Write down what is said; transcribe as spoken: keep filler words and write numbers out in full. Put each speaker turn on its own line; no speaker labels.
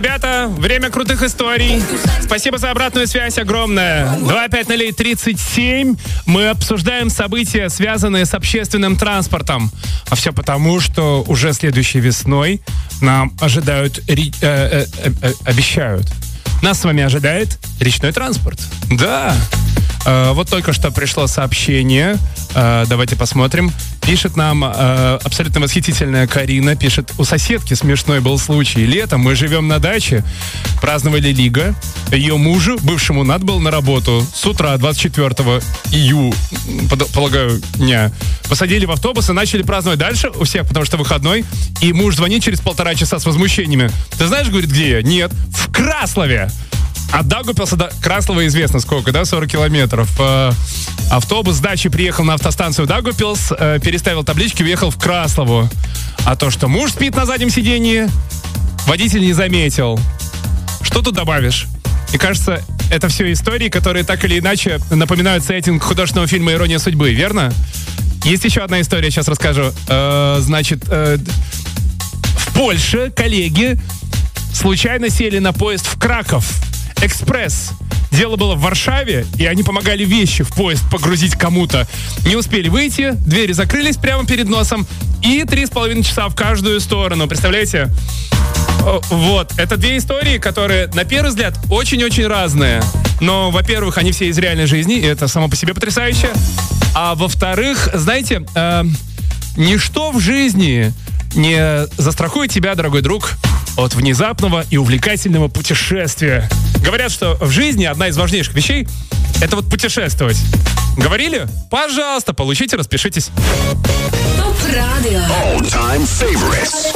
Ребята, время крутых историй. Спасибо за обратную связь огромное. два пять ноль тридцать семь. Мы обсуждаем события, связанные с общественным транспортом. А все потому, что уже следующей весной нам ожидают, ри, э, э, э, обещают. Нас с вами ожидает речной транспорт. Да. Э, вот только что пришло сообщение. Э, давайте посмотрим. Пишет нам э, абсолютно восхитительная Карина. Пишет: у соседки смешной был случай. Летом мы живем на даче, праздновали Лига. Ее мужу, бывшему, надо было на работу с утра двадцать четвёртого июня, полагаю, дня. Посадили в автобус и начали праздновать дальше у всех, потому что выходной. И муж звонит через полтора часа с возмущениями. Ты знаешь, говорит, где я? Нет. В Краслове. От Даугавпилса до Краслова известно сколько, да, сорок километров. Э, автобус с дачи приехал на автостанцию Даугавпилс, э, переставил таблички, уехал в Краслову. А то, что муж спит на заднем сиденье, водитель не заметил. Что тут добавишь? Мне кажется, это все истории, которые так или иначе напоминают сеттинг художественного фильма «Ирония судьбы», верно? Есть еще одна история, сейчас расскажу. Э, значит, э, в Польше коллеги случайно сели на поезд в Краков. Экспресс. Дело было в Варшаве, и они помогали вещи в поезд погрузить кому-то. Не успели выйти, двери закрылись прямо перед носом, и три с половиной часа в каждую сторону. Представляете? Вот. Это две истории, которые, на первый взгляд, очень-очень разные. Но, во-первых, они все из реальной жизни, и это само по себе потрясающе. А во-вторых, знаете, э, ничто в жизни не застрахует тебя, дорогой друг, от внезапного и увлекательного путешествия. Говорят, что в жизни одна из важнейших вещей — это вот путешествовать. Говорили? Пожалуйста, получите, распишитесь.
Топ радио. All time favorites.